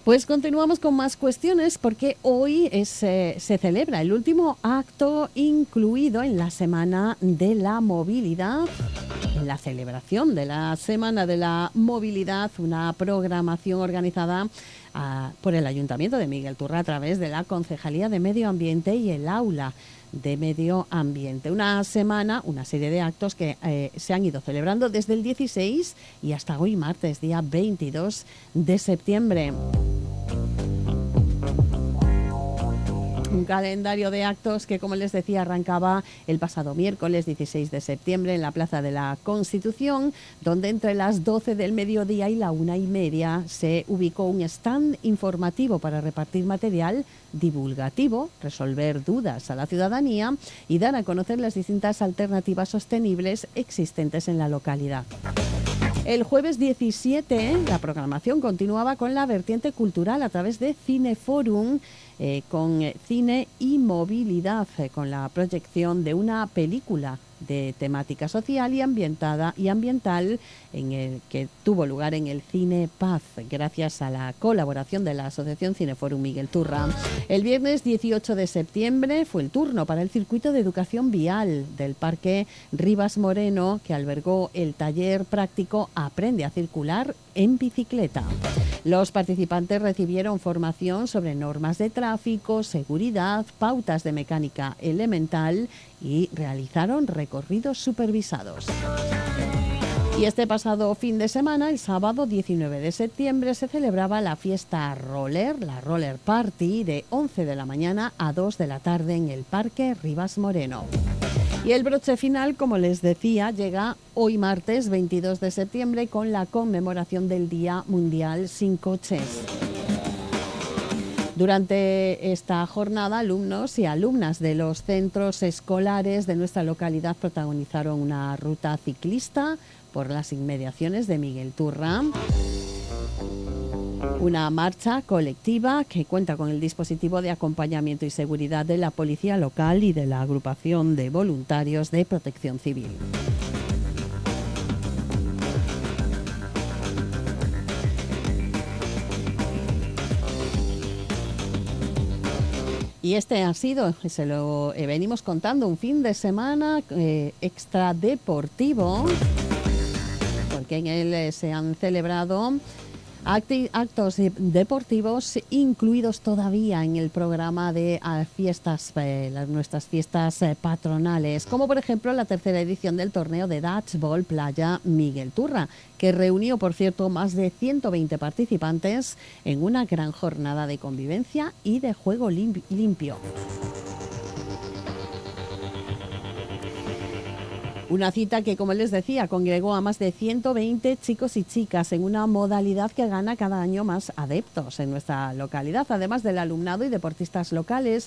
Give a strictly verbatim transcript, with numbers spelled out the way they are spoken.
Pues continuamos con más cuestiones porque hoy es, eh, se celebra el último acto incluido en la Semana de la Movilidad, en la celebración de la Semana de la Movilidad, una programación organizada uh, por el Ayuntamiento de Miguel Turra a través de la Concejalía de Medio Ambiente y el Aula de Medio Ambiente. Una semana, una serie de actos que eh, se han ido celebrando desde el dieciséis y hasta hoy martes, día veintidós de septiembre. Un calendario de actos que, como les decía, arrancaba el pasado miércoles dieciséis de septiembre en la Plaza de la Constitución, donde entre las doce del mediodía y la una y media se ubicó un stand informativo para repartir material divulgativo, resolver dudas a la ciudadanía y dar a conocer las distintas alternativas sostenibles existentes en la localidad. El jueves diecisiete la programación continuaba con la vertiente cultural a través de Cineforum, eh, con cine y movilidad, eh, con la proyección de una película de temática social y ambientada y ambiental en el que tuvo lugar en el Cine Paz, gracias a la colaboración de la Asociación Cineforum Miguel Turra. El viernes dieciocho de septiembre fue el turno para el circuito de educación vial del Parque Rivas Moreno, que albergó el taller práctico Aprende a circular en bicicleta. Los participantes recibieron formación sobre normas de tráfico, seguridad, pautas de mecánica elemental y realizaron recorridos supervisados. Y este pasado fin de semana, el sábado diecinueve de septiembre, se celebraba la fiesta Roller, la Roller Party, de once de la mañana a dos de la tarde en el Parque Rivas Moreno. Y el broche final, como les decía, llega hoy martes veintidós de septiembre con la conmemoración del Día Mundial Sin Coches. Durante esta jornada, alumnos y alumnas de los centros escolares de nuestra localidad protagonizaron una ruta ciclista por las inmediaciones de Miguel Turra. Una marcha colectiva que cuenta con el dispositivo de acompañamiento y seguridad de la Policía Local y de la Agrupación de Voluntarios de Protección Civil. Y este ha sido, se lo eh, venimos contando, un fin de semana eh, extradeportivo, porque en él eh, se han celebrado acti- actos deportivos incluidos todavía en el programa de uh, fiestas, eh, las, nuestras fiestas eh, patronales, como por ejemplo la tercera edición del torneo de Dodgeball Playa Miguel Turra, que reunió, por cierto, más de ciento veinte participantes en una gran jornada de convivencia y de juego limp- limpio. Una cita que, como les decía, congregó a más de ciento veinte chicos y chicas en una modalidad que gana cada año más adeptos en nuestra localidad, además del alumnado y deportistas locales.